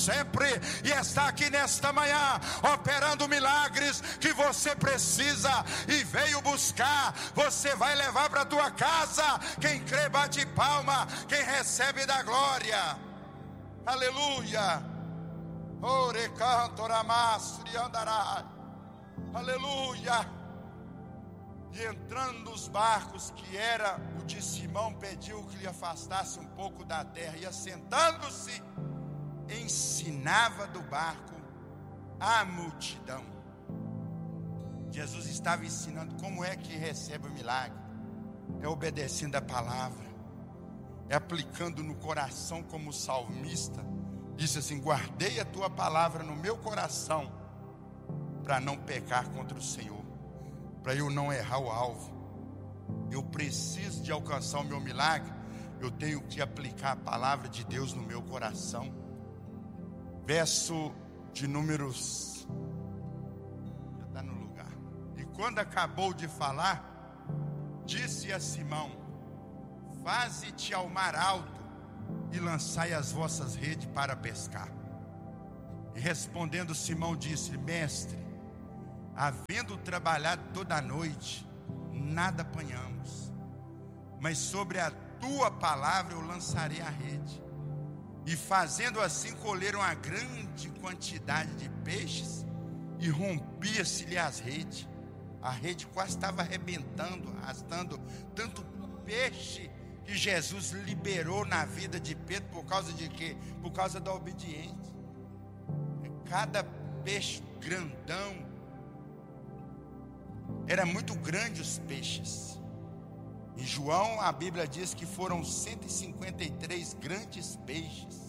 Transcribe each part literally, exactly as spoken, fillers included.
sempre e está aqui nesta manhã, operando milagres que você precisa e veio buscar. Você vai levar para a tua casa. Quem crê bate palma, quem recebe da glória. Aleluia. Ore canto ramasri andarai. Aleluia. E entrando nos barcos, que era o de Simão, pediu que lhe afastasse um pouco da terra, e assentando-se, ensinava do barco a multidão. Jesus estava ensinando como é que recebe o milagre. É obedecendo a palavra, é aplicando no coração, como o salmista disse assim: guardei a tua palavra no meu coração, para não pecar contra o Senhor, para eu não errar o alvo. Eu preciso de alcançar o meu milagre, eu tenho que aplicar a palavra de Deus no meu coração. Verso de números, já está no lugar. E quando acabou de falar, disse a Simão: faze-te ao mar alto e lançai as vossas redes para pescar. E respondendo Simão disse: mestre, havendo trabalhado toda a noite, nada apanhamos, mas sobre a tua palavra eu lançarei a rede. E fazendo assim, colheram uma grande quantidade de peixes, e rompia-se-lhe as redes. A rede quase estava arrebentando, arrastando tanto peixe que Jesus liberou na vida de Pedro. Por causa de quê? Por causa da obediência. Cada peixe grandão, era muito grande os peixes. Em João, a Bíblia diz que foram cento e cinquenta e três grandes peixes,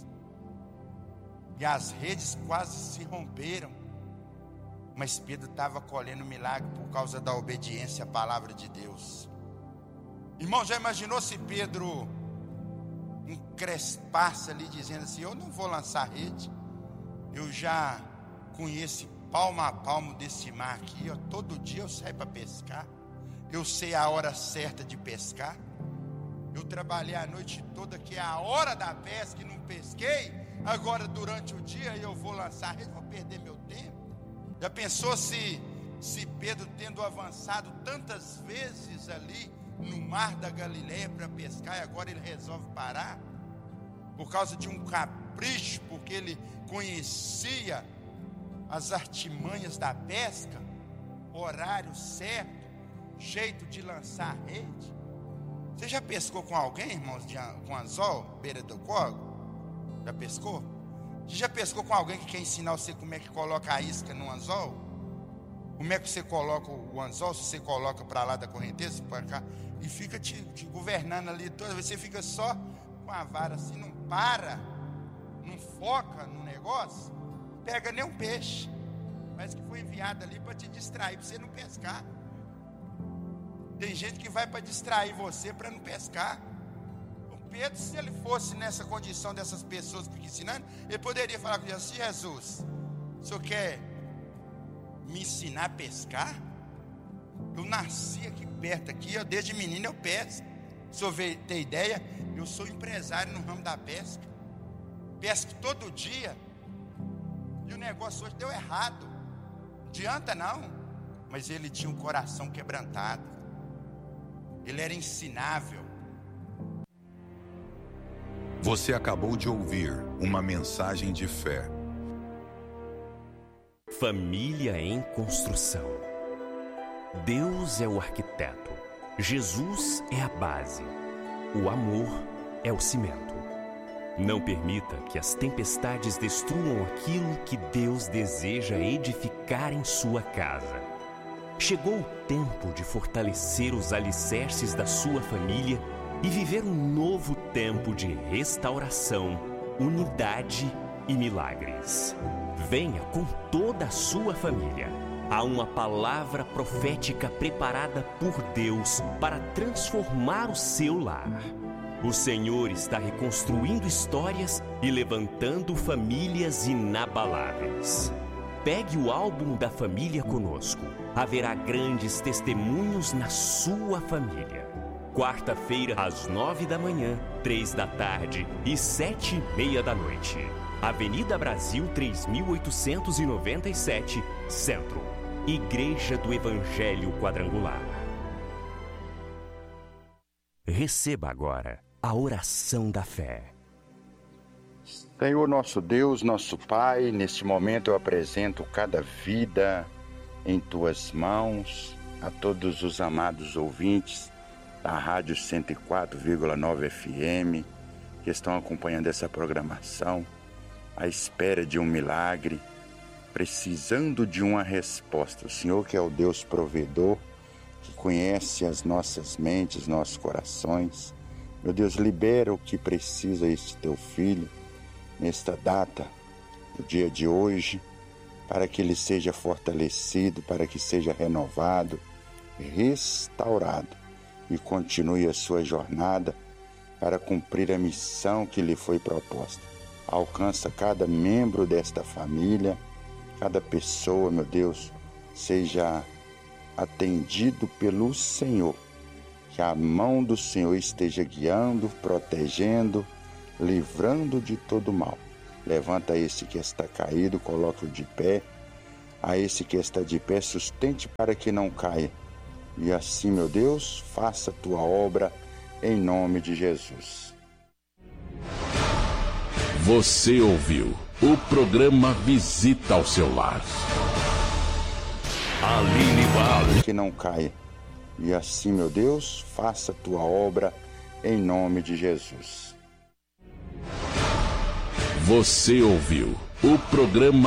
e as redes quase se romperam. Mas Pedro estava colhendo milagre por causa da obediência à palavra de Deus. Irmão, já imaginou se Pedro encrespasse ali, dizendo assim: eu não vou lançar rede, eu já conheço palmo a palmo desse mar aqui, ó, todo dia eu saio para pescar, eu sei a hora certa de pescar, eu trabalhei a noite toda, que é a hora da pesca, e não pesquei. Agora durante o dia eu vou lançar rede, vou perder meu tempo. Já pensou se, se Pedro, tendo avançado tantas vezes ali no mar da Galileia para pescar, e agora ele resolve parar por causa de um capricho, porque ele conhecia as artimanhas da pesca, horário certo, jeito de lançar a rede. Você já pescou com alguém, irmãos, de, com anzol, beira do córrego? Já pescou? Você já pescou com alguém que quer ensinar você como é que coloca a isca no anzol? Como é que você coloca o anzol? Se você coloca para lá da correnteza, para cá, e fica te, te governando ali toda vez, você fica só com a vara assim, não para, não foca no negócio, não pega nem um peixe, mas que foi enviado ali para te distrair, para você não pescar. Tem gente que vai para distrair você para não pescar. O Pedro, se ele fosse nessa condição dessas pessoas que ficam ensinando, ele poderia falar com Jesus: Jesus, o senhor quer me ensinar a pescar? Eu nasci aqui perto, aqui, eu, desde menino eu pesco. O senhor tem ideia? Eu sou empresário no ramo da pesca, pesco todo dia, e o negócio hoje deu errado. Não adianta não. Mas ele tinha um coração quebrantado, ele era ensinável. Você acabou de ouvir uma mensagem de fé. Família em construção. Deus é o arquiteto, Jesus é a base, o amor é o cimento. Não permita que as tempestades destruam aquilo que Deus deseja edificar em sua casa. Chegou o tempo de fortalecer os alicerces da sua família e viver um novo tempo de restauração, unidade e milagres. Venha com toda a sua família. Há uma palavra profética preparada por Deus para transformar o seu lar. O Senhor está reconstruindo histórias e levantando famílias inabaláveis. Pegue o álbum da família conosco. Haverá grandes testemunhos na sua família. Quarta-feira, às nove da manhã, três da tarde e sete e meia da noite. Avenida Brasil três mil oitocentos e noventa e sete, Centro. Igreja do Evangelho Quadrangular. Receba agora a oração da fé. Senhor nosso Deus, nosso Pai, neste momento eu apresento cada vida em Tuas mãos, a todos os amados ouvintes da Rádio cento e quatro vírgula nove F M que estão acompanhando essa programação, à espera de um milagre, precisando de uma resposta. O Senhor que é o Deus provedor, que conhece as nossas mentes, nossos corações. Meu Deus, libera o que precisa este Teu Filho, nesta data, no dia de hoje, para que ele seja fortalecido, para que seja renovado, restaurado e continue a sua jornada para cumprir a missão que lhe foi proposta. Alcança cada membro desta família, cada pessoa, meu Deus, seja atendido pelo Senhor, que a mão do Senhor esteja guiando, protegendo, livrando de todo mal. Levanta esse que está caído, coloque-o de pé. A esse que está de pé, sustente para que não caia. E assim, meu Deus, faça a tua obra em nome de Jesus. Você ouviu o programa Visita ao Seu Lar. Aline Vale. Que não caia. E assim, meu Deus, faça a tua obra em nome de Jesus. Você ouviu o programa